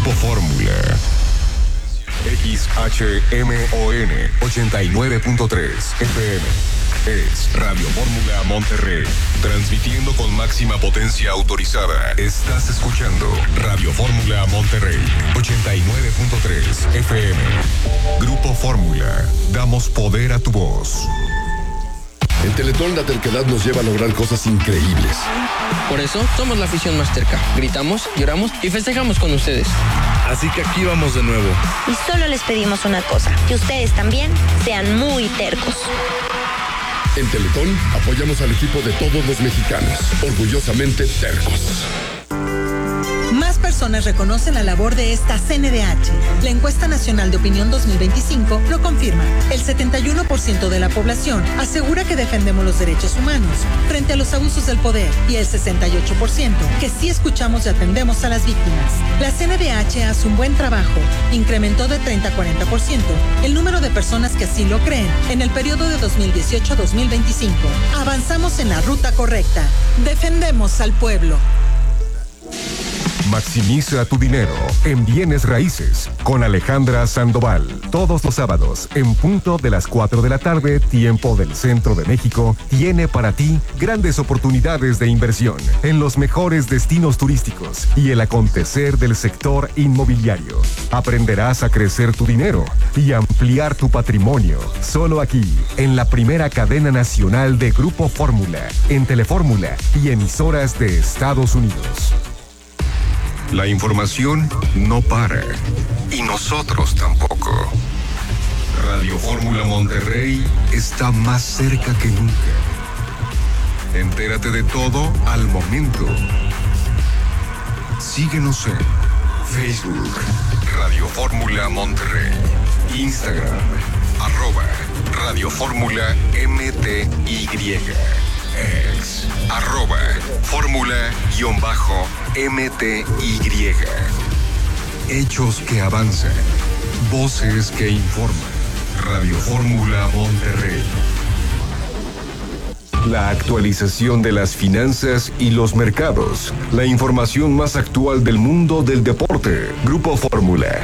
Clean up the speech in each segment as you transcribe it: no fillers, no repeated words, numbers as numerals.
Grupo Fórmula. XHMON 89.3 FM. Es Radio Fórmula Monterrey. Transmitiendo con máxima potencia autorizada. Estás escuchando Radio Fórmula Monterrey 89.3 FM. Grupo Fórmula. Damos poder a tu voz. En Teletón la terquedad nos lleva a lograr cosas increíbles. Por eso somos la afición más terca. Gritamos, lloramos y festejamos con ustedes. Así que aquí vamos de nuevo. Y solo les pedimos una cosa, que ustedes también sean muy tercos. En Teletón apoyamos al equipo de todos los mexicanos, orgullosamente tercos. Más personas reconocen la labor de esta CNDH. La encuesta nacional de opinión 2025 lo confirma. El 71% de la población asegura que defendemos los derechos humanos frente a los abusos del poder y el 68% que sí escuchamos y atendemos a las víctimas. La CNDH hace un buen trabajo. Incrementó de 30 a 40% el número de personas que así lo creen en el periodo de 2018 a 2025. Avanzamos en la ruta correcta. Defendemos al pueblo. Maximiza tu dinero en bienes raíces con Alejandra Sandoval. Todos los sábados, en punto de las 4 de la tarde, tiempo del centro de México, tiene para ti grandes oportunidades de inversión en los mejores destinos turísticos y el acontecer del sector inmobiliario. Aprenderás a crecer tu dinero y ampliar tu patrimonio. Solo aquí, en la primera cadena nacional de Grupo Fórmula, en Telefórmula y emisoras de Estados Unidos. La información no para. Y nosotros tampoco. Radio Fórmula Monterrey está más cerca que nunca. Entérate de todo al momento. Síguenos en Facebook, Radio Fórmula Monterrey. Instagram, @Radio Fórmula MTY. Ex, @Fórmula_MTY. Hechos que avanzan, voces que informan. Radio Fórmula Monterrey. La actualización de las finanzas y los mercados. La información más actual del mundo del deporte. Grupo Fórmula.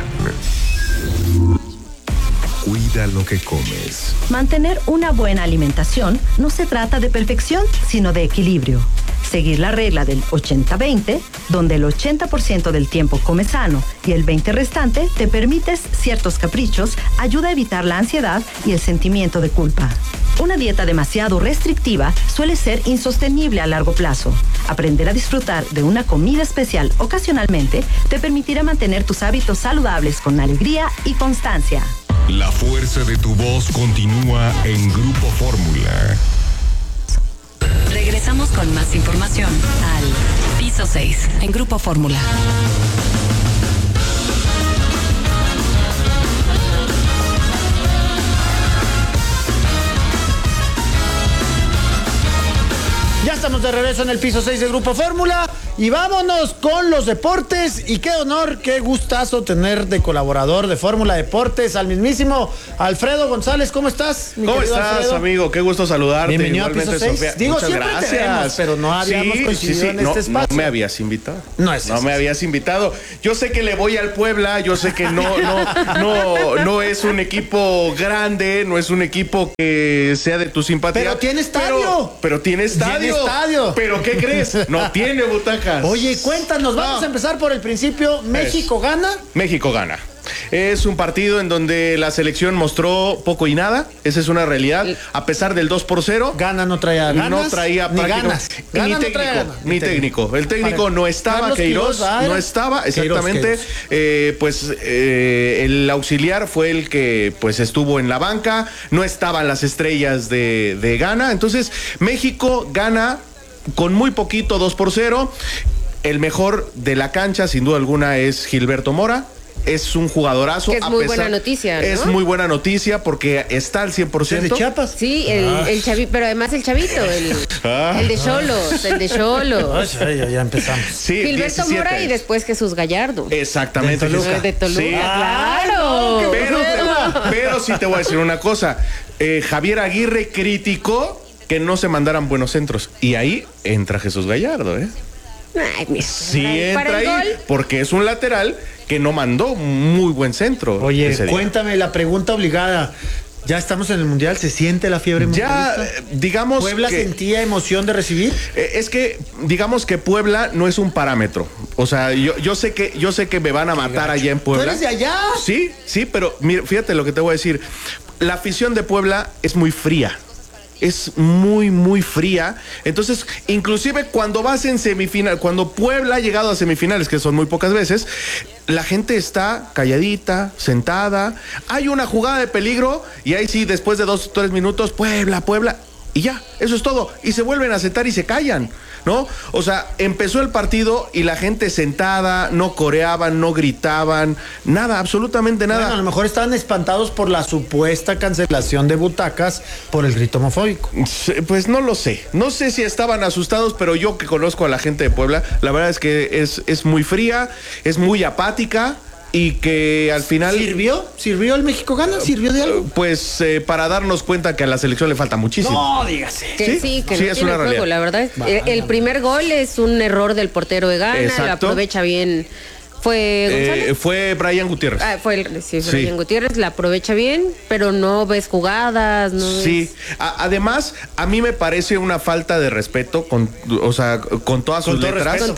Cuida lo que comes. Mantener una buena alimentación no se trata de perfección, sino de equilibrio. Seguir la regla del 80-20, donde el 80% del tiempo comes sano y el 20% restante te permites ciertos caprichos, ayuda a evitar la ansiedad y el sentimiento de culpa. Una dieta demasiado restrictiva suele ser insostenible a largo plazo. Aprender a disfrutar de una comida especial ocasionalmente te permitirá mantener tus hábitos saludables con alegría y constancia. La fuerza de tu voz continúa en Grupo Fórmula. Regresamos con más información al Piso 6 en Grupo Fórmula. Ya estamos de regreso en el Piso 6 de Grupo Fórmula y vámonos con los deportes. Y qué honor, qué gustazo tener de colaborador de Fórmula Deportes al mismísimo Alfredo González. ¿Cómo estás, mi ¿Cómo querido estás, Alfredo? amigo? Qué gusto saludarte. Bienvenido a Piso 6. Sofía. Digo, muchas siempre gracias. te vemos, pero no habíamos coincidido en este espacio. No me habías invitado. No me habías invitado. Yo sé que le voy al Puebla, yo sé que no es un equipo grande, no es un equipo que sea de tu simpatía. Pero tiene estadio. Pero tiene estadio. Tiene estadio. ¿Pero qué crees? No tiene butacas. Oye, cuéntanos, vamos a empezar por el principio. ¿México gana? México gana. Es un partido en donde la selección mostró poco y nada. Esa es una realidad. A pesar del 2-0. Gana no traía ganas. No traía ni ganas. Ni técnico. Ni técnico. El técnico no estaba. Queiroz no estaba. Exactamente. El auxiliar fue el que pues estuvo en la banca. No estaban las estrellas de Ghana. Entonces, México gana con muy poquito, 2-0. El mejor de la cancha, sin duda alguna, es Gilberto Mora. Es un jugadorazo. Que es muy buena noticia, ¿no? Es muy buena noticia porque está al 100%. ¿De Chiapas? Sí, el chavito, pero además el chavito, el de Xolos, Ya empezamos. Sí, Gilberto 17. Mora y después Jesús Gallardo. Exactamente. De Toluca, Sí. claro. Pero sí te voy a decir una cosa. Javier Aguirre criticó que no se mandaran buenos centros. Y ahí entra Jesús Gallardo, ¿eh? Ay, mira, Sí para entra el ahí gol. porque es un lateral que no mandó muy buen centro. Oye, ese día. cuéntame la pregunta obligada. Ya estamos en el Mundial, ¿se siente la fiebre mundialista? Ya, digamos ¿Puebla que sentía emoción de recibir? es que digamos que Puebla no es un parámetro. O sea, yo sé que me van a matar allá en Puebla. ¿Tú eres de allá? Sí, pero mira, fíjate lo que te voy a decir. La afición de Puebla es muy fría. Es muy, muy fría. Entonces, inclusive cuando vas en semifinal, cuando Puebla ha llegado a semifinales, que son muy pocas veces, la gente está calladita, sentada. Hay una jugada de peligro y ahí sí, después de 2 o 3 minutos, Puebla, y ya, eso es todo. Y se vuelven a sentar y se callan, ¿no? O sea, empezó el partido y la gente sentada, no coreaban, no gritaban, nada, absolutamente nada. Bueno, a lo mejor estaban espantados por la supuesta cancelación de butacas por el grito homofóbico. Pues no lo sé. No sé si estaban asustados, pero yo que conozco a la gente de Puebla, la verdad es que es muy fría, es muy apática. Y que al final... ¿Sirvió el México gana? ¿Sirvió de algo? Pues para darnos cuenta que a la selección le falta muchísimo. No, dígase. Sí, que no es tiene una juego, realidad. la verdad. El primer gol es un error del portero de Ghana, Exacto. lo aprovecha bien. ¿Fue González? Fue Brian Gutiérrez. Brian Gutiérrez, la aprovecha bien, pero no ves jugadas, no Sí, ves... además, a mí me parece una falta de respeto con todas sus letras. Con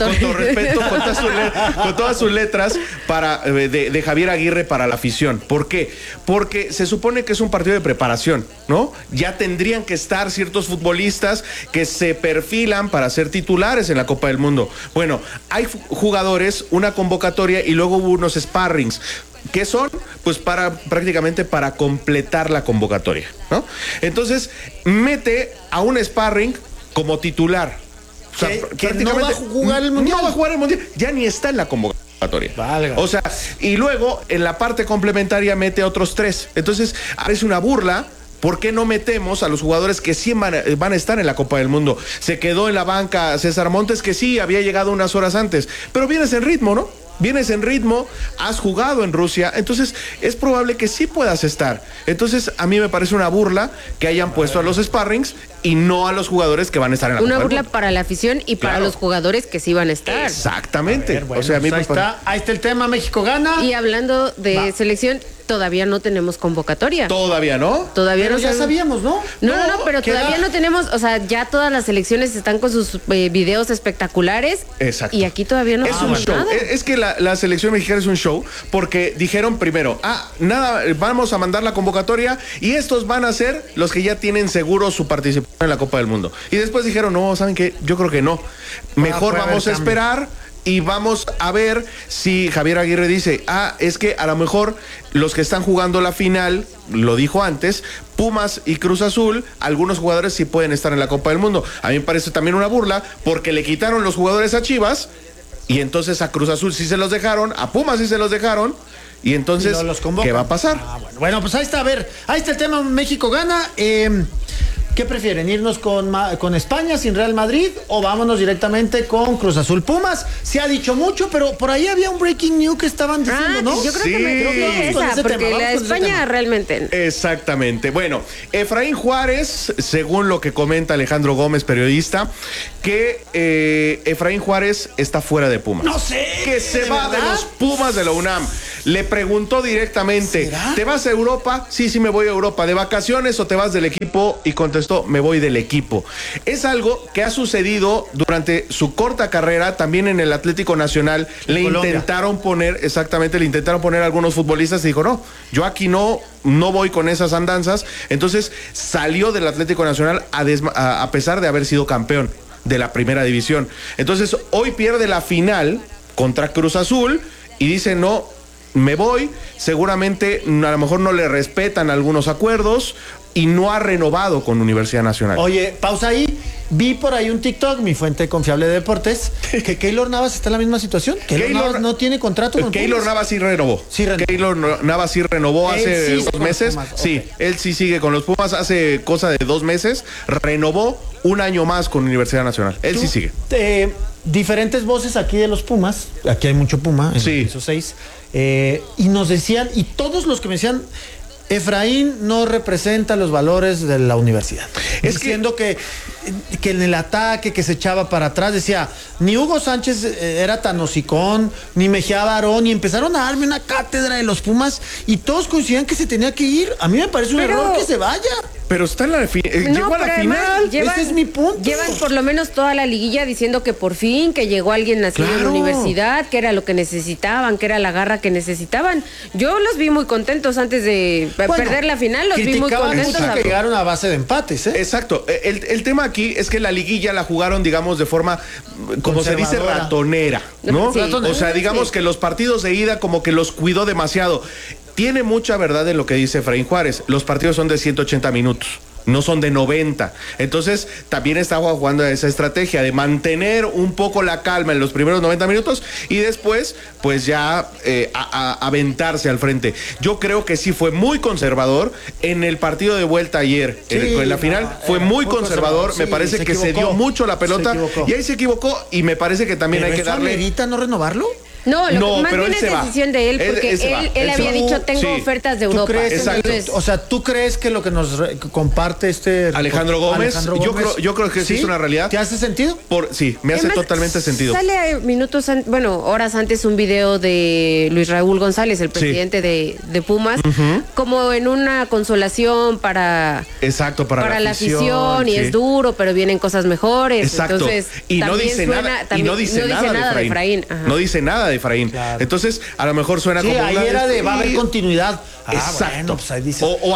todas sus letras de Javier Aguirre para la afición. ¿Por qué? Porque se supone que es un partido de preparación, ¿no? Ya tendrían que estar ciertos futbolistas que se perfilan para ser titulares en la Copa del Mundo. Bueno, hay jugadores, una convocatoria y luego hubo unos sparrings. ¿Qué son? Pues prácticamente para completar la convocatoria, ¿no? Entonces, mete a un sparring como titular. O sea, que no va a jugar el Mundial. No va a jugar el Mundial. Ya ni está en la convocatoria. Vale. O sea, y luego en la parte complementaria mete otros 3. Entonces, parece una burla. ¿Por qué no metemos a los jugadores que sí van a estar en la Copa del Mundo? Se quedó en la banca César Montes, que sí, había llegado unas horas antes. Pero vienes en ritmo, ¿no? Vienes en ritmo, has jugado en Rusia, entonces es probable que sí puedas estar. Entonces a mí me parece una burla que hayan puesto a los sparrings y no a los jugadores que van a estar en la Copa del Mundo. Una burla para la afición y para los jugadores que sí van a estar. Exactamente. Bueno, o sea, a mí pues ahí está el tema, México gana. Y hablando de selección, todavía no tenemos convocatoria. ¿Todavía no? Todavía pero no ya sabíamos, ¿no? No, pero todavía no tenemos, o sea, ya todas las selecciones están con sus videos espectaculares. Exacto. Y aquí todavía no es un show. nada. Es que la selección mexicana es un show porque dijeron primero, vamos a mandar la convocatoria y estos van a ser los que ya tienen seguro su participación en la Copa del Mundo. Y después dijeron, no, ¿saben qué? Yo creo que no. Mejor vamos a esperar y vamos a ver si Javier Aguirre dice, es que a lo mejor los que están jugando la final, lo dijo antes, Pumas y Cruz Azul, algunos jugadores sí pueden estar en la Copa del Mundo. A mí me parece también una burla porque le quitaron los jugadores a Chivas y entonces a Cruz Azul sí se los dejaron, a Pumas sí se los dejaron. Y entonces, ¿qué va a pasar? Bueno, pues ahí está, a ver, ahí está el tema, México gana. ¿Qué prefieren? ¿Irnos con España sin Real Madrid o vámonos directamente con Cruz Azul Pumas? Se ha dicho mucho, pero por ahí había un breaking news que estaban diciendo, ¿no? Yo creo que me creo esa, porque la de España realmente... Exactamente. Bueno, Efraín Juárez, según lo que comenta Alejandro Gómez, periodista, que Efraín Juárez está fuera de Pumas. No sé. Que se va de los Pumas de la UNAM. Le preguntó directamente, ¿será? ¿te vas a Europa? Sí, me voy a Europa. ¿De vacaciones o te vas del equipo? Y contestó, me voy del equipo. Es algo que ha sucedido durante su corta carrera, también en el Atlético Nacional. Le intentaron poner algunos futbolistas y dijo, no, yo aquí no voy con esas andanzas. Entonces salió del Atlético Nacional a pesar de haber sido campeón de la primera división. Entonces hoy pierde la final contra Cruz Azul y dice, no, me voy. Seguramente a lo mejor no le respetan algunos acuerdos y no ha renovado con Universidad Nacional. Oye, pausa ahí. Vi por ahí un TikTok, mi fuente confiable de deportes, que Keylor Navas está en la misma situación. Keylor Navas no tiene contrato con Keylor Navas sí renovó. Keylor Navas sí renovó hace 2 meses. Sí, él sí sigue con los Pumas hace cosa de 2 meses. Renovó 1 año más con Universidad Nacional. Él sí sigue. Diferentes voces aquí de los Pumas. Aquí hay mucho Puma en el piso 6. Y nos decían, y todos los que me decían, Efraín no representa los valores de la universidad. Diciendo que que en el ataque, que se echaba para atrás, decía, ni Hugo Sánchez era tan hocicón, ni Mejía Barón, y empezaron a darme una cátedra de los Pumas, y todos coincidían que se tenía que ir. A mí me parece un error que se vaya. Pero está en la llegó a la final. Ese es mi punto. Llevan por lo menos toda la liguilla diciendo que por fin, que llegó alguien nacido en la universidad, que era lo que necesitaban, que era la garra que necesitaban. Yo los vi muy contentos antes de perder la final, los vi muy contentos. Que llegaron a base de empates, ¿eh? Exacto. El tema aquí es que la liguilla la jugaron, digamos, de forma, como se dice, ratonera, ¿no? Sí. O sea, digamos que los partidos de ida como que los cuidó demasiado. Tiene mucha verdad en lo que dice Efraín Juárez. Los partidos son de 180 minutos. No son de 90. Entonces, también estaba jugando esa estrategia de mantener un poco la calma en los primeros 90 minutos y después, pues ya aventarse al frente. Yo creo que sí fue muy conservador en el partido de vuelta ayer. En la final fue muy conservador. Me parece que se dio mucho la pelota y ahí se equivocó y me parece que también hay que darle. ¿Amerita no renovarlo? No, más bien es decisión de él, porque él había dicho, tengo ofertas de Europa. Entonces, o sea, ¿tú crees que lo que nos comparte Alejandro Gómez? Yo creo que sí es una realidad. ¿Te hace sentido? Sí, me hace totalmente sentido. Sale horas antes un video de Luis Raúl González, el presidente de Pumas, como en una consolación para la afición, y es duro, pero vienen cosas mejores. Exacto. Entonces, y no dice nada de Efraín. No dice nada de Efraín. Claro. Entonces, a lo mejor suena como ahí era de va a haber continuidad. Exacto. Bueno, pues ahí dice, o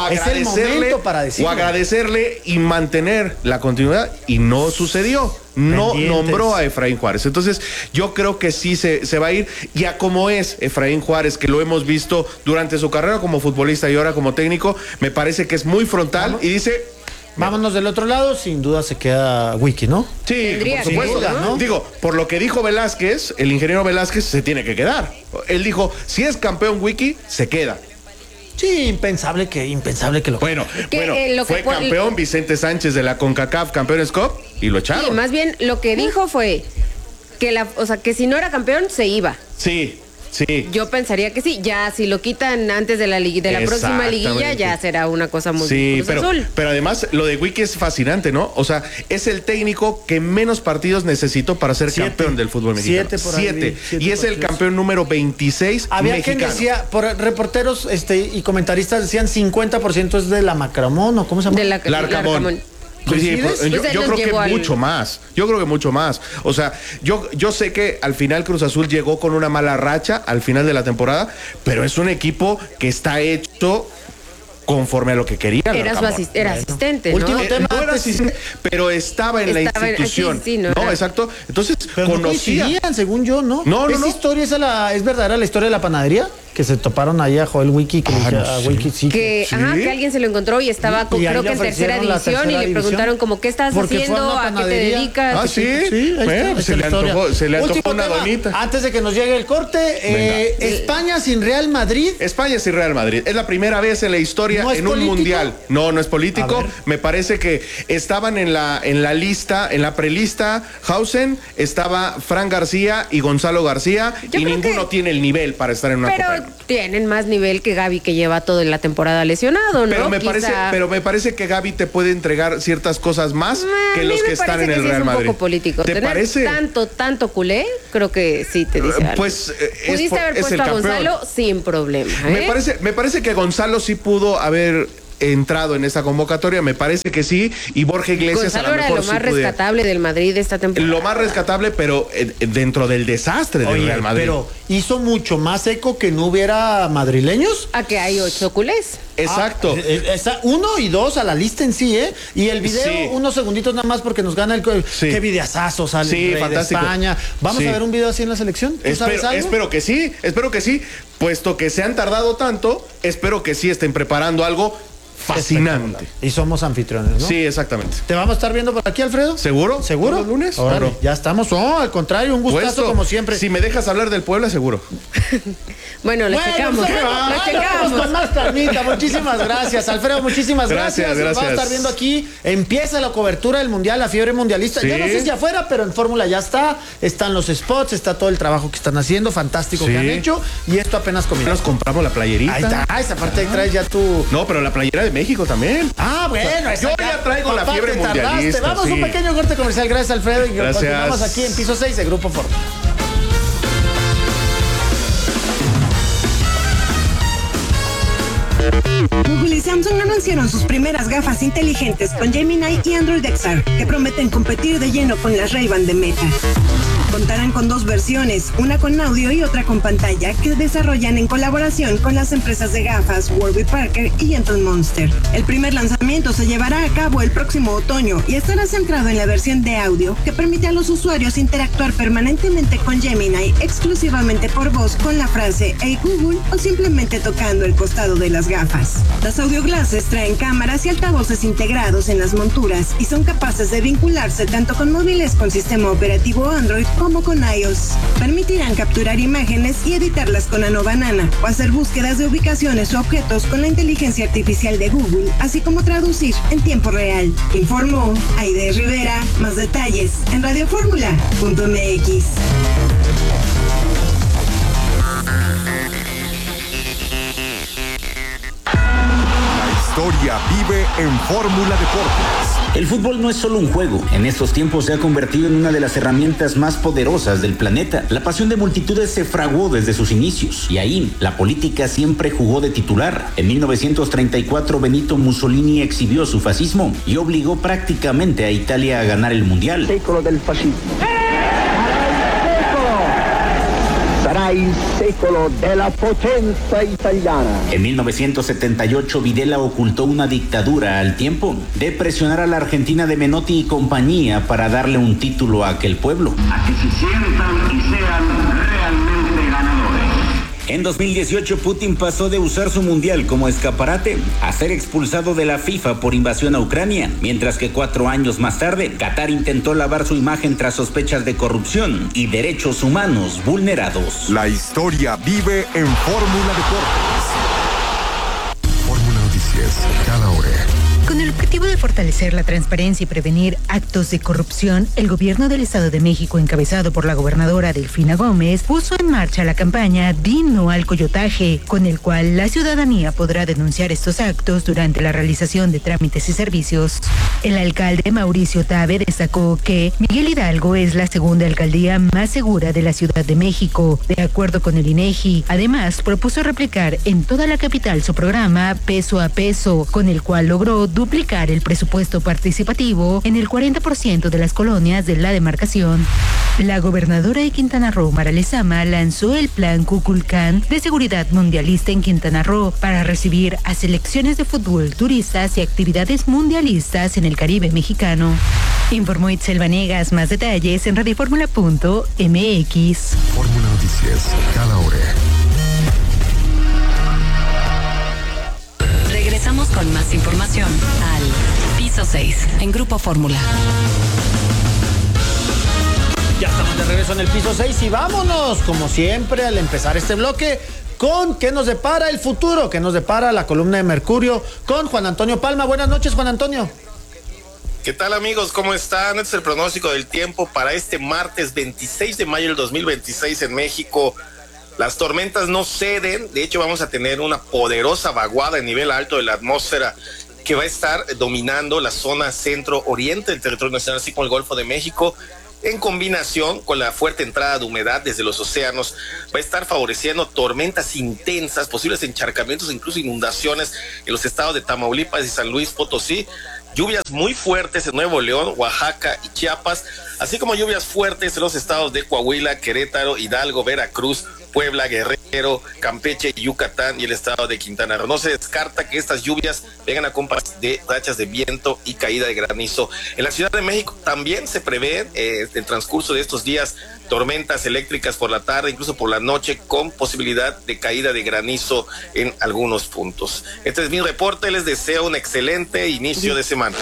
agradecerle y mantener la continuidad y no sucedió. No nombró a Efraín Juárez. Entonces, yo creo que sí se va a ir. Y a como es Efraín Juárez, que lo hemos visto durante su carrera como futbolista y ahora como técnico, me parece que es muy frontal y dice: vámonos del otro lado, sin duda se queda Wiki, ¿no? Sí, por supuesto, ¿no? Digo, por lo que dijo Velázquez, el ingeniero Velázquez se tiene que quedar. Él dijo, si es campeón Wiki, se queda. Sí, impensable que lo... Bueno, fue campeón Vicente Sánchez de la CONCACAF Campeones Cup y lo echaron. Sí, más bien lo que dijo fue que si no era campeón, se iba. Sí. Yo pensaría que sí. Ya si lo quitan antes de la próxima liguilla, ya será una cosa muy azul. Pero además lo de Wiki es fascinante, ¿no? O sea, es el técnico que menos partidos necesitó para ser campeón del fútbol mexicano. 7 y es el campeón número 26 Había mexicano. Quien decía, por reporteros y comentaristas decían 50% es de la Macramón, ¿o cómo se llama? De la Larcamón. Sí, yo creo que mucho más. Yo creo que mucho más. O sea, yo sé que al final Cruz Azul llegó con una mala racha al final de la temporada, pero es un equipo que está hecho conforme a lo que quería. Era asistente, ¿no? Último tema. No era asistente, pero estaba en la institución. ¿no? Exacto. Entonces, pero conocían, según yo, ¿no? ¿Esa historia es verdadera, la historia de la panadería? Que se toparon ahí a Joel Wiki, que que alguien se lo encontró y estaba creo que en tercera división y le preguntaron como qué estás haciendo, a qué te dedicas. Se le antojó una donita. Antes de que nos llegue el corte, España sin Real Madrid. España sin Real Madrid. Es la primera vez en la historia en un mundial. No es político. Me parece que estaban en la lista, en la prelista, Hausen, estaba Fran García y Gonzalo García, y ninguno tiene el nivel para estar en una Copa. Tienen más nivel que Gaby, que lleva toda la temporada lesionado, ¿no? Pero me parece que Gaby te puede entregar ciertas cosas más que los que están en el Real Madrid. Es un poco político. ¿Te parece? Tanto culé, creo que sí te dice algo. Pues pudiste haber puesto a Gonzalo sin problema. Me parece que Gonzalo sí pudo haber entrado en esa convocatoria, me parece que sí, y Borja Iglesias Gonzalo a lo mejor era lo más rescatable del Madrid esta temporada. Lo más rescatable, pero dentro del desastre del Real Madrid. Pero hizo mucho más eco que no hubiera madrileños. A que hay 8 culés. Exacto. Está 1 y 2 a la lista en sí, ¿eh? Y el video, unos segunditos nada más porque nos gana qué videazazo sale de España. ¿Vamos a ver un video así en la selección? Espero que sí, puesto que se han tardado tanto, espero que sí estén preparando algo fascinante. Y somos anfitriones, ¿no? Sí, exactamente. ¿Te vamos a estar viendo por aquí, Alfredo? ¿Seguro? ¿Los lunes? Órale, ya estamos. No, al contrario, un gustazo como siempre. Si me dejas hablar del Puebla, seguro. Bueno, lo checamos. Con más carnita. Muchísimas gracias, Alfredo. Muchísimas gracias. Vamos a estar viendo aquí. Empieza la cobertura del Mundial, la fiebre mundialista. Sí. Ya no sé si afuera, pero en Fórmula ya está. Están los spots, está todo el trabajo que están haciendo. Fantástico que han hecho. Y esto apenas comienza. Nos compramos la playerita. Ahí está, esa parte ahí traes ya tu... No, pero la playera de México también. Ah, bueno. Yo ya traigo la fiebre mundialista. Vamos a un pequeño corte comercial. Gracias, Alfredo. Y continuamos aquí en Piso 6 de Grupo Fórmula. Google y Samsung anunciaron sus primeras gafas inteligentes con Gemini y Android XR, que prometen competir de lleno con las Ray-Ban de Meta. Contarán con 2 versiones, una con audio y otra con pantalla, que desarrollan en colaboración con las empresas de gafas Warby Parker y Gentle Monster. El primer lanzamiento se llevará a cabo el próximo otoño y estará centrado en la versión de audio, que permite a los usuarios interactuar permanentemente con Gemini exclusivamente por voz con la frase "Hey Google" o simplemente tocando el costado de las gafas. Las audio glasses traen cámaras y altavoces integrados en las monturas y son capaces de vincularse tanto con móviles con sistema operativo Android como con iOS. Permitirán capturar imágenes y editarlas con Nano Banana o hacer búsquedas de ubicaciones o objetos con la inteligencia artificial de Google, así como traducir en tiempo real. Informó Aide Rivera. Más detalles en radioformula.mx. Historia vive en Fórmula Deportes. El fútbol no es solo un juego. En estos tiempos se ha convertido en una de las herramientas más poderosas del planeta. La pasión de multitudes se fraguó desde sus inicios. Y ahí, la política siempre jugó de titular. En 1934, Benito Mussolini exhibió su fascismo y obligó prácticamente a Italia a ganar el Mundial. Secolo del fascismo. Sarà il secolo della potenza italiana. En 1978, Videla ocultó una dictadura al tiempo de presionar a la Argentina de Menotti y compañía para darle un título a aquel pueblo. A que se sientan y sean realmente ganadores. En 2018, Putin pasó de usar su mundial como escaparate a ser expulsado de la FIFA por invasión a Ucrania, mientras que 4 años más tarde, Qatar intentó lavar su imagen tras sospechas de corrupción y derechos humanos vulnerados. La historia vive en Fórmula Deportes. Fórmula Noticias, cada hora. Con el objetivo de fortalecer la transparencia y prevenir actos de corrupción, el gobierno del Estado de México, encabezado por la gobernadora Delfina Gómez, puso en marcha la campaña Di No al Coyotaje, con el cual la ciudadanía podrá denunciar estos actos durante la realización de trámites y servicios. El alcalde Mauricio Tabe destacó que Miguel Hidalgo es la segunda alcaldía más segura de la Ciudad de México, de acuerdo con el INEGI. Además, propuso replicar en toda la capital su programa Peso a Peso, con el cual logró duplicar el presupuesto participativo en el 40% de las colonias de la demarcación. La gobernadora de Quintana Roo, Mara Lezama, lanzó el plan Kukulcán de seguridad mundialista en Quintana Roo para recibir a selecciones de fútbol, turistas y actividades mundialistas en el Caribe mexicano. Informó Itzel Vanegas. Más detalles en radioformula.mx. Fórmula Noticias, cada hora. Regresamos con más información al Piso 6 en Grupo Fórmula. Ya estamos de regreso en el Piso 6 y vámonos, como siempre, al empezar este bloque, con qué nos depara el futuro, qué nos depara la columna de Mercurio, con Juan Antonio Palma. Buenas noches, Juan Antonio. ¿Qué tal, amigos? ¿Cómo están? Este es el pronóstico del tiempo para este martes 26 de mayo del 2026 en México. Las tormentas no ceden, de hecho vamos a tener una poderosa vaguada en nivel alto de la atmósfera que va a estar dominando la zona centro-oriente del territorio nacional, así como el Golfo de México, en combinación con la fuerte entrada de humedad desde los océanos. Va a estar favoreciendo tormentas intensas, posibles encharcamientos e incluso inundaciones en los estados de Tamaulipas y San Luis Potosí. Lluvias muy fuertes en Nuevo León, Oaxaca y Chiapas, así como lluvias fuertes en los estados de Coahuila, Querétaro, Hidalgo, Veracruz, Puebla, Guerrero, Campeche, Yucatán y el estado de Quintana Roo. No se descarta que estas lluvias vengan acompañadas de rachas de viento y caída de granizo. En la Ciudad de México también se prevé en el transcurso de estos días tormentas eléctricas por la tarde, incluso por la noche, con posibilidad de caída de granizo en algunos puntos. Este es mi reporte, les deseo un excelente inicio de semana.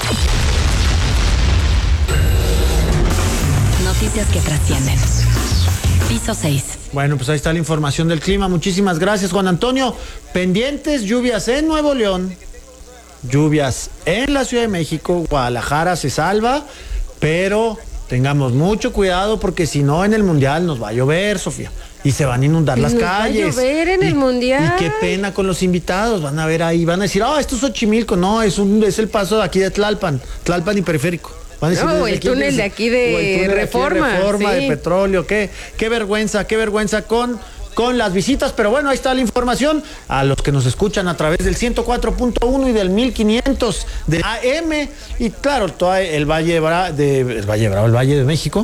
Noticias que trascienden. Piso 6. Bueno, pues ahí está la información del clima. Muchísimas gracias, Juan Antonio. Pendientes, lluvias en Nuevo León, lluvias en la Ciudad de México, Guadalajara se salva, pero tengamos mucho cuidado porque si no en el Mundial nos va a llover, Sofía. y se van a inundar las calles. Va a llover en el Mundial. Y qué pena con los invitados, van a ver ahí, van a decir, esto es Xochimilco, no, es el paso de aquí de Tlalpan y Periférico. Van a decir, el túnel de aquí de Reforma. De petróleo, qué vergüenza con las visitas, pero bueno, ahí está la información a los que nos escuchan a través del 104.1 y del 1500 de AM y claro, todo el Valle de México,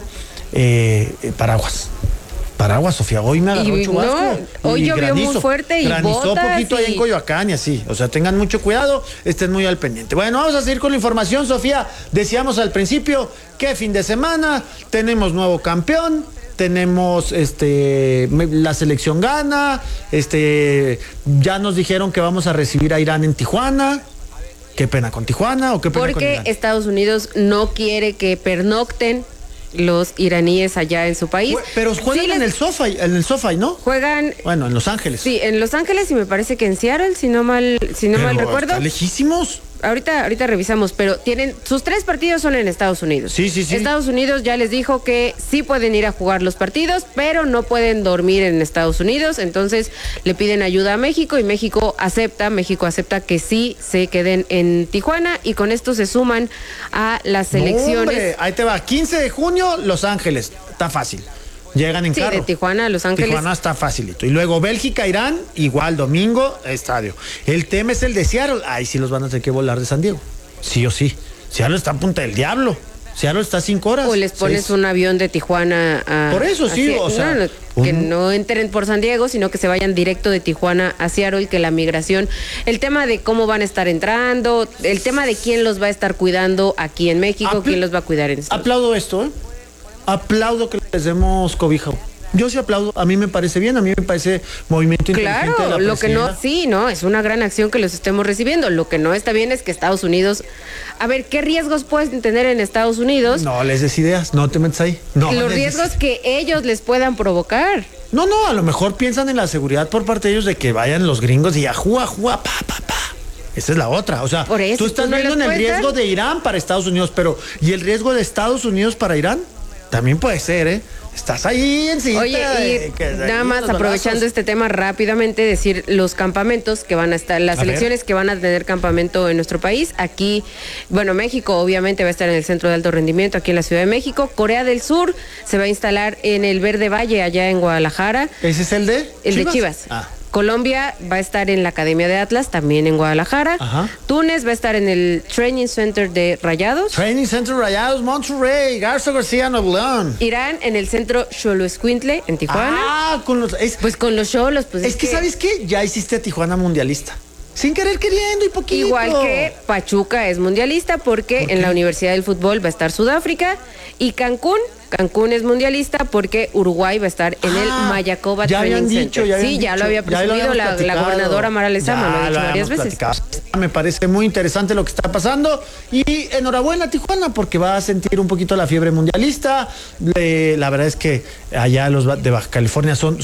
Paraguas, Sofía, hoy me agarró chubasco. Hoy llovió muy fuerte y granizó poquito ahí en Coyoacán y así, o sea, tengan mucho cuidado, estén muy al pendiente. Bueno, vamos a seguir con la información, Sofía. Decíamos al principio que fin de semana tenemos nuevo campeón. Tenemos la selección gana, ya nos dijeron que vamos a recibir a Irán en Tijuana. Qué pena con Tijuana o qué pena con Irán. Porque Estados Unidos no quiere que pernocten los iraníes allá en su país. Pero juegan en el SoFi, ¿no? Juegan. Bueno, en Los Ángeles. Sí, en Los Ángeles y me parece que en Seattle, si no mal recuerdo. ¿Están lejísimos? Ahorita revisamos, pero sus 3 partidos son en Estados Unidos. Sí. Estados Unidos ya les dijo que sí pueden ir a jugar los partidos, pero no pueden dormir en Estados Unidos. Entonces le piden ayuda a México y México acepta que sí se queden en Tijuana y con esto se suman a las selecciones. Hombre, ahí te va, 15 de junio, Los Ángeles, está fácil. Llegan en carro. Sí, de Tijuana a Los Ángeles. Tijuana está facilito. Y luego Bélgica, Irán, igual domingo, estadio. El tema es el de Seattle. Ahí sí los van a tener que volar de San Diego. Sí o sí. Seattle está a punta del diablo. Seattle está a 5 horas. O les pones un avión de Tijuana a... Por eso sí, o sea... que no entren por San Diego, sino que se vayan directo de Tijuana a Seattle y que la migración... El tema de cómo van a estar entrando, el tema de quién los va a estar cuidando aquí en México, quién los va a cuidar en Estados Unidos. Aplaudo esto, Aplaudo que les demos cobija. Yo sí aplaudo, a mí me parece bien, a mí me parece movimiento inteligente de la presidencia. Es una gran acción que los estemos recibiendo. Lo que no está bien es que Estados Unidos, a ver, ¿qué riesgos pueden tener en Estados Unidos? No les des ideas, no te metas ahí. Los riesgos que ellos les puedan provocar. No, a lo mejor piensan en la seguridad por parte de ellos de que vayan los gringos y ajúa, pa. Esa es la otra, o sea, tú estás viendo en el riesgo de Irán para Estados Unidos, pero ¿y el riesgo de Estados Unidos para Irán? También puede ser, Estás ahí encima. Oye, y nada más aprovechando este tema rápidamente, decir los campamentos que van a estar, las selecciones que van a tener campamento en nuestro país. Aquí, México obviamente va a estar en el Centro de Alto Rendimiento, aquí en la Ciudad de México. Corea del Sur se va a instalar en el Verde Valle, allá en Guadalajara. ¿Ese es el de Chivas? El de Chivas. Colombia va a estar en la Academia de Atlas, también en Guadalajara. Túnez va a estar en el Training Center de Rayados. Training Center Rayados, Monterrey, Garza García, Nuevo León. Irán en el centro Xoloescuintle, en Tijuana. Con los Xolos. Es que, ¿sabes qué? Ya hiciste a Tijuana mundialista. Sin querer queriendo y poquito. Igual que Pachuca es mundialista porque en la Universidad del Fútbol va a estar Sudáfrica y Cancún es mundialista porque Uruguay va a estar en el Mayacoba Training Center. Ya lo había presumido la gobernadora Mara Lezama, lo ha dicho varias veces. Me parece muy interesante lo que está pasando y enhorabuena a Tijuana porque va a sentir un poquito la fiebre mundialista. La verdad es que allá los de Baja California son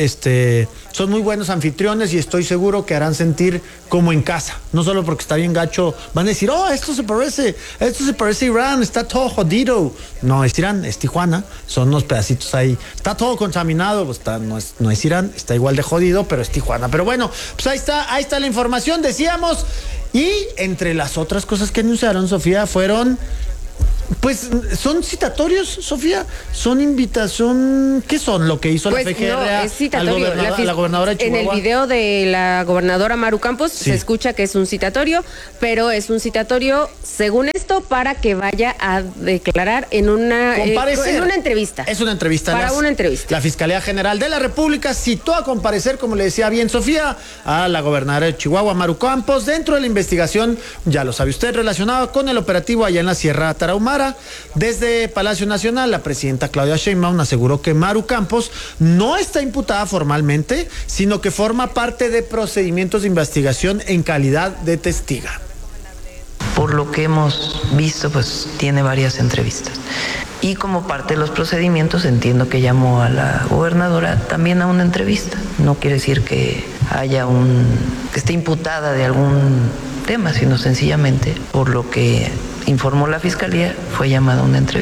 muy buenos anfitriones y estoy seguro que harán sentir como en casa, no solo porque está bien gacho, van a decir, esto se parece a Irán, está todo jodido. No es Irán, es Tijuana, son unos pedacitos ahí, está todo contaminado, pues no es Irán, está igual de jodido, pero es Tijuana. Pero bueno, pues ahí está la información, decíamos, y entre las otras cosas que anunciaron, Sofía, fueron... Pues son citatorios, Sofía, son invitación, ¿qué son lo que hizo la FGR a la gobernadora de Chihuahua? En el video de la gobernadora Maru Campos se escucha que es un citatorio, pero es un citatorio, según esto, para que vaya a declarar en una entrevista. Es una entrevista. Para una entrevista. La Fiscalía General de la República citó a comparecer, como le decía bien Sofía, a la gobernadora de Chihuahua, Maru Campos, dentro de la investigación, ya lo sabe usted, relacionada con el operativo allá en la Sierra Tarahumara. Desde Palacio Nacional, la presidenta Claudia Sheinbaum aseguró que Maru Campos no está imputada formalmente, sino que forma parte de procedimientos de investigación en calidad de testiga. Por lo que hemos visto, pues tiene varias entrevistas. Y como parte de los procedimientos, entiendo que llamó a la gobernadora también a una entrevista. No quiere decir que que esté imputada de algún tema, sino sencillamente, por lo que informó la Fiscalía, fue llamada a una entrevista.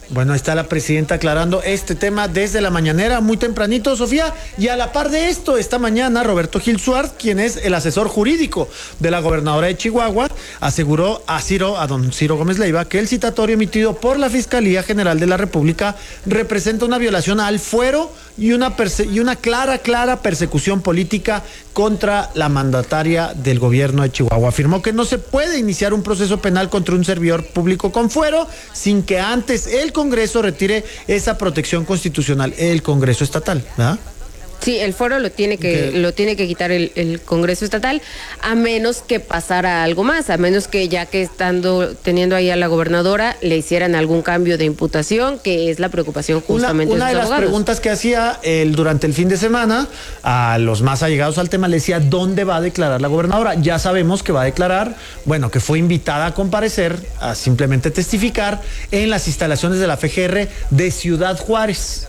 Bueno, ahí está la presidenta aclarando este tema desde la mañanera, muy tempranito, Sofía. Y a la par de esto, esta mañana, Roberto Gil Suárez, quien es el asesor jurídico de la gobernadora de Chihuahua, aseguró a don Ciro Gómez Leiva que el citatorio emitido por la Fiscalía General de la República representa una violación al fuero y una clara persecución política contra la mandataria del gobierno de Chihuahua. Afirmó que no se puede iniciar un proceso penal contra un servidor público con fuero sin que antes el Congreso retire esa protección constitucional, el Congreso estatal, ¿verdad? Sí, el fuero lo tiene que quitar el Congreso estatal, a menos que pasara algo más, a menos que ya que teniendo ahí a la gobernadora le hicieran algún cambio de imputación, que es la preocupación justamente una de los abogados. Preguntas que hacía él durante el fin de semana a los más allegados al tema, le decía ¿dónde va a declarar la gobernadora? Ya sabemos que va a declarar, bueno, que fue invitada a comparecer, a simplemente testificar en las instalaciones de la FGR de Ciudad Juárez.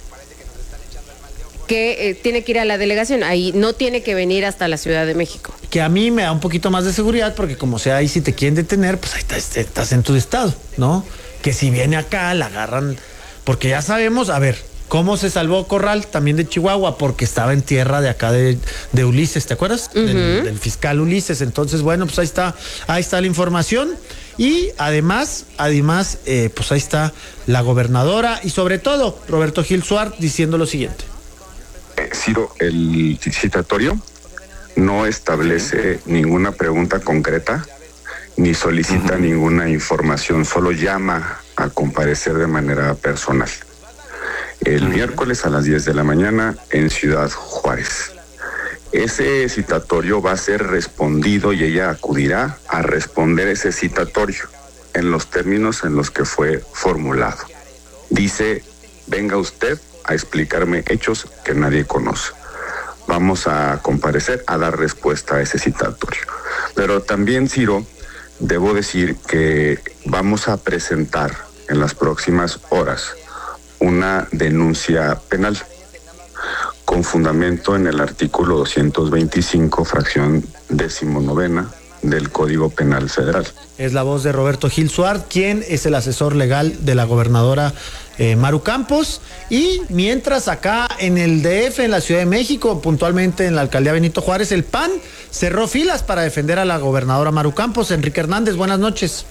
Que tiene que ir a la delegación, ahí no tiene que venir hasta la Ciudad de México. Que a mí me da un poquito más de seguridad, porque como sea ahí si te quieren detener, pues ahí estás en tu estado, ¿no? Que si viene acá, la agarran, porque ya sabemos, a ver, cómo se salvó Corral, también de Chihuahua, porque estaba en tierra de acá de Ulises, ¿te acuerdas? Uh-huh. Del fiscal Ulises, entonces bueno, pues ahí está la información. Y además, pues ahí está la gobernadora y sobre todo Roberto Gil Suárez diciendo lo siguiente. Ciro, el citatorio no establece ninguna pregunta concreta ni solicita ninguna información, solo llama a comparecer de manera personal. El miércoles a las 10 de la mañana en Ciudad Juárez. Ese citatorio va a ser respondido y ella acudirá a responder ese citatorio en los términos en los que fue formulado. Dice, venga usted a explicarme hechos que nadie conoce. Vamos a comparecer a dar respuesta a ese citatorio. Pero también, Ciro, debo decir que vamos a presentar en las próximas horas una denuncia penal con fundamento en el artículo 225, fracción 19 del Código Penal Federal. Es la voz de Roberto Gil Suárez, quien es el asesor legal de la gobernadora Maru Campos. Y mientras acá en el DF, en la Ciudad de México, puntualmente en la alcaldía Benito Juárez, el PAN cerró filas para defender a la gobernadora Maru Campos. Enrique Hernández, buenas noches.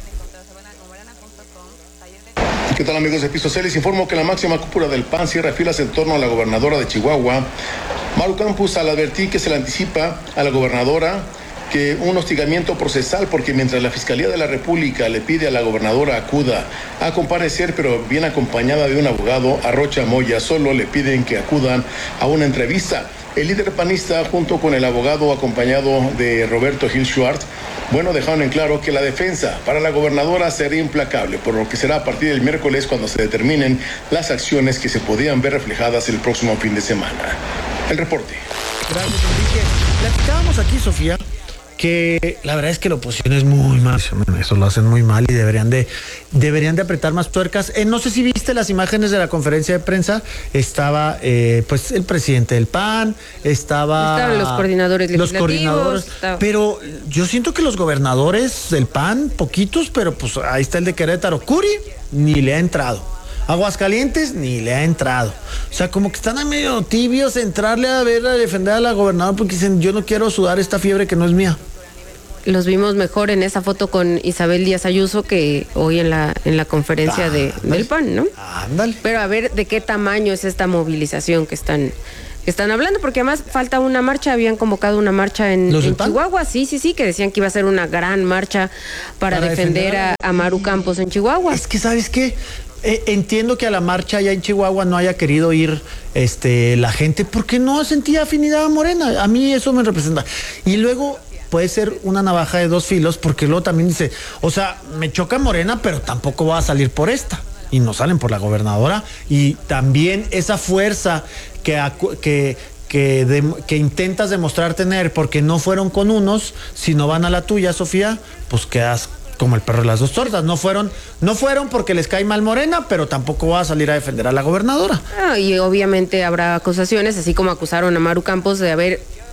¿Qué tal, amigos de Piso 6? Les informo que la máxima cúpula del PAN cierra filas en torno a la gobernadora de Chihuahua, Maru Campos, al advertir que se le anticipa a la gobernadora que un hostigamiento procesal, porque mientras la Fiscalía de la República le pide a la gobernadora acuda a comparecer, pero bien acompañada de un abogado, a Rocha Moya solo le piden que acudan a una entrevista. El líder panista, junto con el abogado acompañado de Roberto Gil Suárez, bueno, dejaron en claro que la defensa para la gobernadora sería implacable, por lo que será a partir del miércoles cuando se determinen las acciones que se podían ver reflejadas el próximo fin de semana. El reporte. Gracias, Enrique. Platicábamos aquí, Sofía, que la verdad es que la oposición es muy mal, eso lo hacen muy mal y deberían de apretar más tuercas. No sé si viste las imágenes de la conferencia de prensa, estaba pues el presidente del PAN, estaban los coordinadores legislativos, pero yo siento que los gobernadores del PAN, poquitos, pero pues ahí está el de Querétaro, Curi, ni le ha entrado. Aguascalientes ni le ha entrado. O sea, como que están a medio tibios entrarle a defender a la gobernadora porque dicen, yo no quiero sudar esta fiebre que no es mía. Los vimos mejor en esa foto con Isabel Díaz Ayuso que hoy en la conferencia del PAN, ¿no? Ándale. Pero a ver de qué tamaño es esta movilización que están hablando, porque además falta una marcha, habían convocado una marcha en Chihuahua, sí, que decían que iba a ser una gran marcha para defender a Maru Campos en Chihuahua. Es que, ¿sabes qué? Entiendo que a la marcha allá en Chihuahua no haya querido ir la gente porque no sentía afinidad a Morena. A mí eso me representa. Y luego puede ser una navaja de dos filos porque luego también dice, o sea, me choca Morena, pero tampoco va a salir por esta. Y no salen por la gobernadora. Y también esa fuerza que intentas demostrar tener porque no fueron con unos, si no van a la tuya, Sofía, pues quedas como el perro de las dos tortas. No fueron porque les cae mal Morena, pero tampoco va a salir a defender a la gobernadora. Y obviamente habrá acusaciones, así como acusaron a Maru Campos de haber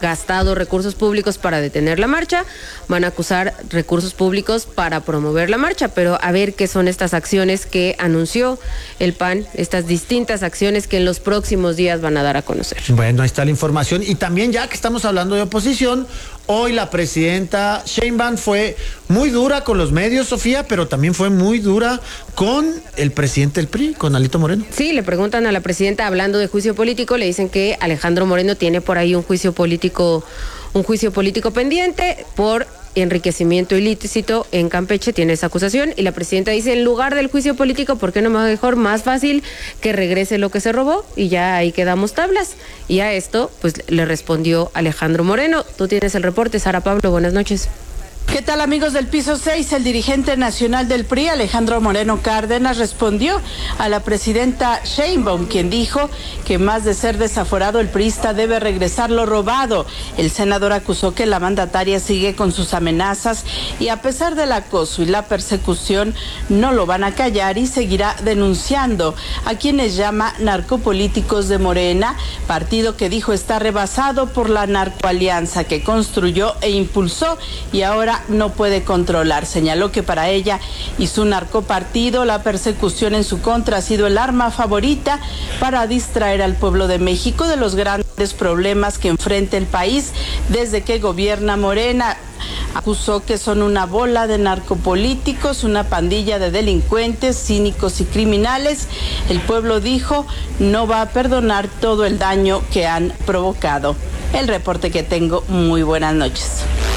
gastado recursos públicos para detener la marcha, van a acusar recursos públicos para promover la marcha, pero a ver qué son estas acciones que anunció el PAN, estas distintas acciones que en los próximos días van a dar a conocer. Bueno, ahí está la información. Y también, ya que estamos hablando de oposición, hoy la presidenta Sheinbaum fue muy dura con los medios, Sofía, pero también fue muy dura con el presidente del PRI, con Alito Moreno. Sí, le preguntan a la presidenta, hablando de juicio político, le dicen que Alejandro Moreno tiene por ahí un juicio político pendiente por enriquecimiento ilícito en Campeche, tiene esa acusación, y la presidenta dice, en lugar del juicio político, ¿por qué no mejor, más fácil que regrese lo que se robó? Y ya ahí quedamos tablas. Y a esto, pues le respondió Alejandro Moreno. Tú tienes el reporte, Sara Pablo, buenas noches. ¿Qué tal, amigos del Piso 6? El dirigente nacional del PRI, Alejandro Moreno Cárdenas, respondió a la presidenta Sheinbaum, quien dijo que más de ser desaforado, el priista debe regresar lo robado. El senador acusó que la mandataria sigue con sus amenazas y a pesar del acoso y la persecución, no lo van a callar y seguirá denunciando a quienes llama narcopolíticos de Morena, partido que dijo está rebasado por la narcoalianza que construyó e impulsó y ahora no puede controlar. Señaló que para ella y su narcopartido la persecución en su contra ha sido el arma favorita para distraer al pueblo de México de los grandes problemas que enfrenta el país desde que gobierna Morena. Acusó que son una bola de narcopolíticos, una pandilla de delincuentes, cínicos y criminales. El pueblo, dijo, no va a perdonar todo el daño que han provocado. El reporte que tengo. Muy buenas noches.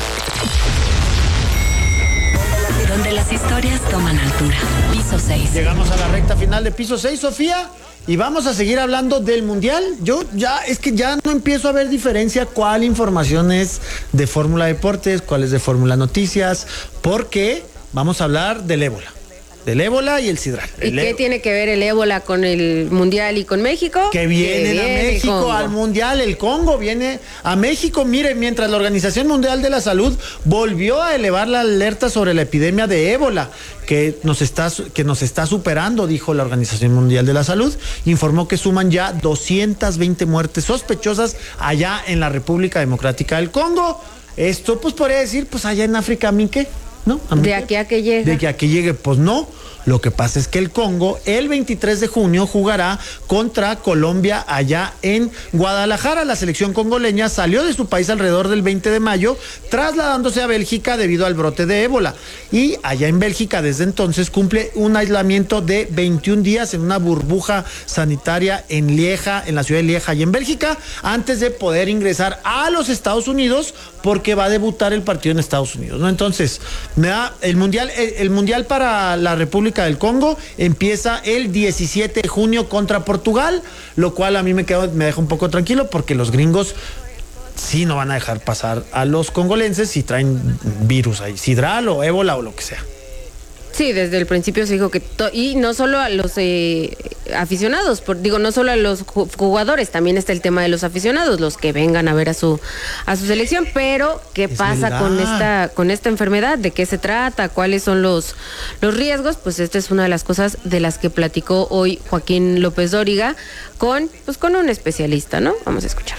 Donde las historias toman altura. Piso 6. Llegamos a la recta final de Piso 6, Sofía, y vamos a seguir hablando del Mundial. Yo ya no empiezo a ver diferencia cuál información es de Fórmula Deportes, cuál es de Fórmula Noticias, porque vamos a hablar del ébola. Del ébola y el sidral. ¿Y qué tiene que ver el ébola con el Mundial y con México? Que vienen a México al Mundial, el Congo viene a México. Mire, mientras la Organización Mundial de la Salud volvió a elevar la alerta sobre la epidemia de ébola, que nos está superando, dijo la Organización Mundial de la Salud, informó que suman ya 220 muertes sospechosas allá en la República Democrática del Congo. Esto, pues, podría decir, pues, allá en África, ¿a mí qué? ¿No? ¿De aquí a que llegue? De que a que llegue, pues no. Lo que pasa es que el Congo el 23 de junio jugará contra Colombia allá en Guadalajara. La selección congoleña salió de su país alrededor del 20 de mayo, trasladándose a Bélgica debido al brote de ébola. Y allá en Bélgica desde entonces cumple un aislamiento de 21 días en una burbuja sanitaria en Lieja, en la ciudad de Lieja y en Bélgica, antes de poder ingresar a los Estados Unidos, porque va a debutar el partido en Estados Unidos, ¿no? Entonces, el mundial para la República del Congo empieza el 17 de junio contra Portugal, lo cual a mí me deja un poco tranquilo, porque los gringos sí no van a dejar pasar a los congolenses si traen virus ahí, sidral o ébola o lo que sea. Sí, desde el principio se dijo que y no solo a los aficionados, no solo a los jugadores, también está el tema de los aficionados, los que vengan a ver a su selección. Pero ¿qué pasa con esta enfermedad? ¿De qué se trata? ¿Cuáles son los riesgos? Pues esta es una de las cosas de las que platicó hoy Joaquín López Dóriga con un especialista, ¿no? Vamos a escuchar.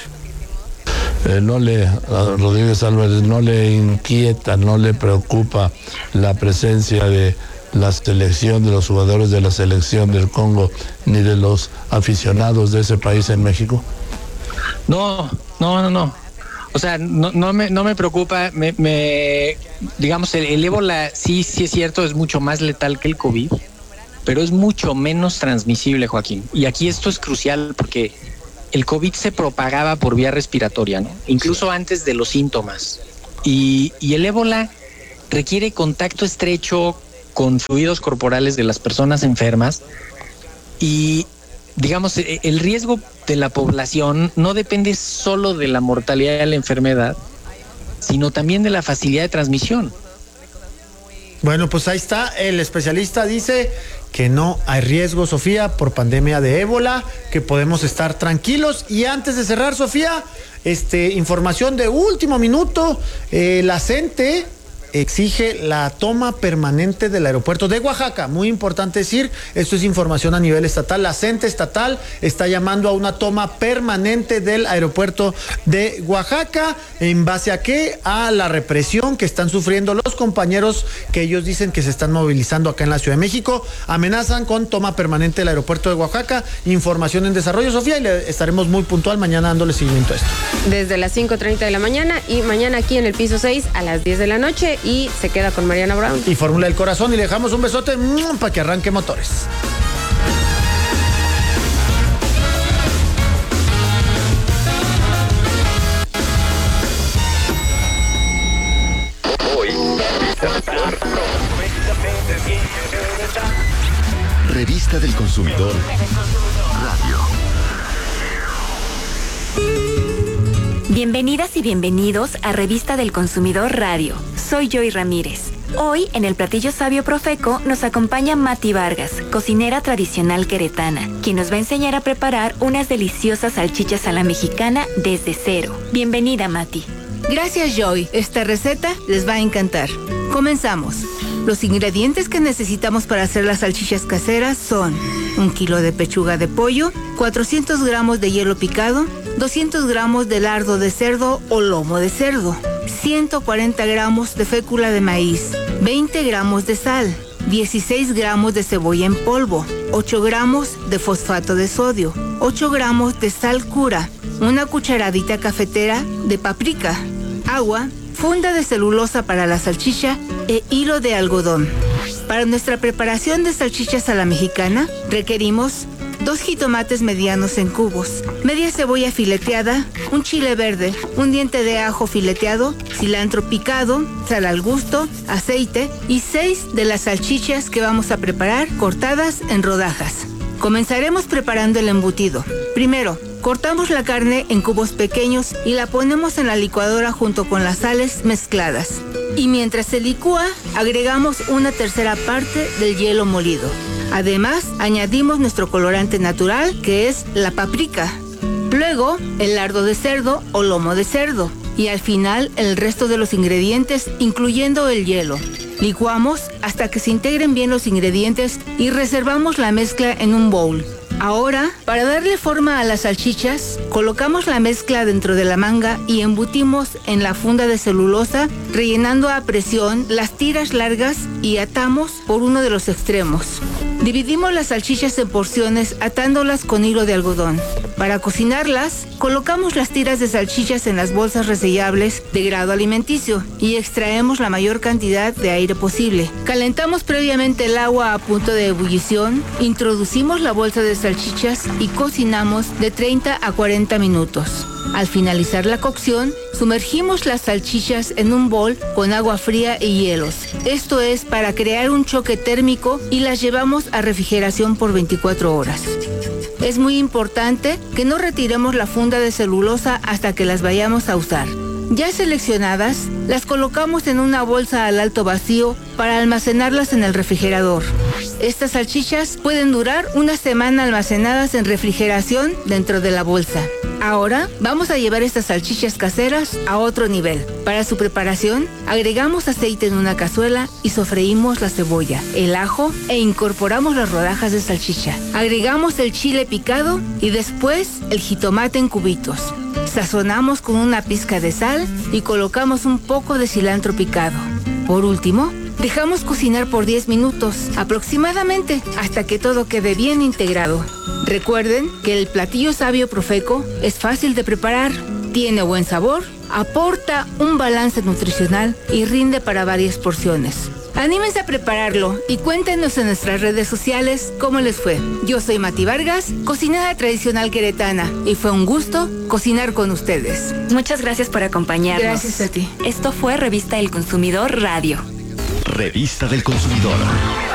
A Rodríguez Álvarez no le inquieta, no le preocupa la presencia de la selección, de los jugadores de la selección del Congo, ni de los aficionados de ese país en México. No. O sea, no me preocupa. Digamos, el ébola sí es cierto, es mucho más letal que el COVID, pero es mucho menos transmisible, Joaquín. Y aquí esto es crucial porque el COVID se propagaba por vía respiratoria, ¿no? Incluso antes de los síntomas. Y el ébola requiere contacto estrecho con fluidos corporales de las personas enfermas. Y, digamos, el riesgo de la población no depende solo de la mortalidad de la enfermedad, sino también de la facilidad de transmisión. Bueno, pues ahí está, el especialista dice que no hay riesgo, Sofía, por pandemia de ébola, que podemos estar tranquilos. Y antes de cerrar, Sofía, información de último minuto, la CENTE exige la toma permanente del aeropuerto de Oaxaca. Muy importante decir, esto es información a nivel estatal. La CENTE estatal está llamando a una toma permanente del aeropuerto de Oaxaca. ¿En base a qué? A la represión que están sufriendo los compañeros que ellos dicen que se están movilizando acá en la Ciudad de México. Amenazan con toma permanente del aeropuerto de Oaxaca. Información en desarrollo, Sofía, y le estaremos muy puntual mañana dándole seguimiento a esto. Desde las 5:30 de la mañana y mañana aquí en el piso 6 a las 10 de la noche y se queda con Mariana Brown. Y Fórmula del Corazón y le dejamos un besote para que arranque motores. Revista del Consumidor Radio. Bienvenidas y bienvenidos a Revista del Consumidor Radio. Soy Joy Ramírez. Hoy, en el platillo sabio Profeco, nos acompaña Mati Vargas, cocinera tradicional queretana, quien nos va a enseñar a preparar unas deliciosas salchichas a la mexicana desde cero. Bienvenida, Mati. Gracias, Joy. Esta receta les va a encantar. Comenzamos. Los ingredientes que necesitamos para hacer las salchichas caseras son 1 kilo de pechuga de pollo, 400 gramos de hielo picado, 200 gramos de lardo de cerdo o lomo de cerdo, 140 gramos de fécula de maíz, 20 gramos de sal, 16 gramos de cebolla en polvo, 8 gramos de fosfato de sodio, 8 gramos de sal cura, una cucharadita cafetera de paprika, agua, funda de celulosa para la salchicha e hilo de algodón. Para nuestra preparación de salchichas a la mexicana, requerimos 2 jitomates medianos en cubos, media cebolla fileteada, un chile verde, un diente de ajo fileteado, cilantro picado, sal al gusto, aceite y 6 de las salchichas que vamos a preparar cortadas en rodajas. Comenzaremos preparando el embutido. Primero, cortamos la carne en cubos pequeños y la ponemos en la licuadora junto con las sales mezcladas. Y mientras se licúa, agregamos una tercera parte del hielo molido. Además, añadimos nuestro colorante natural, que es la paprika. Luego, el lardo de cerdo o lomo de cerdo. Y al final, el resto de los ingredientes, incluyendo el hielo. Licuamos hasta que se integren bien los ingredientes y reservamos la mezcla en un bowl. Ahora, para darle forma a las salchichas, colocamos la mezcla dentro de la manga y embutimos en la funda de celulosa, rellenando a presión las tiras largas y atamos por uno de los extremos. Dividimos las salchichas en porciones atándolas con hilo de algodón. Para cocinarlas, colocamos las tiras de salchichas en las bolsas resellables de grado alimenticio y extraemos la mayor cantidad de aire posible. Calentamos previamente el agua a punto de ebullición, introducimos la bolsa de salchichas y cocinamos de 30 a 40 minutos. Al finalizar la cocción, sumergimos las salchichas en un bol con agua fría y hielos. Esto es para crear un choque térmico y las llevamos a refrigeración por 24 horas. Es muy importante que no retiremos la funda de celulosa hasta que las vayamos a usar. Ya seleccionadas, las colocamos en una bolsa al alto vacío para almacenarlas en el refrigerador. Estas salchichas pueden durar una semana almacenadas en refrigeración dentro de la bolsa. Ahora vamos a llevar estas salchichas caseras a otro nivel. Para su preparación, agregamos aceite en una cazuela y sofreímos la cebolla, el ajo e incorporamos las rodajas de salchicha. Agregamos el chile picado y después el jitomate en cubitos. Sazonamos con una pizca de sal y colocamos un poco de cilantro picado. Por último, dejamos cocinar por 10 minutos aproximadamente hasta que todo quede bien integrado. Recuerden que el platillo sabio Profeco es fácil de preparar, tiene buen sabor, aporta un balance nutricional y rinde para varias porciones. Anímense a prepararlo y cuéntenos en nuestras redes sociales cómo les fue. Yo soy Mati Vargas, cocinera tradicional queretana, y fue un gusto cocinar con ustedes. Muchas gracias por acompañarnos. Gracias a ti. Esto fue Revista del Consumidor Radio. Revista del Consumidor.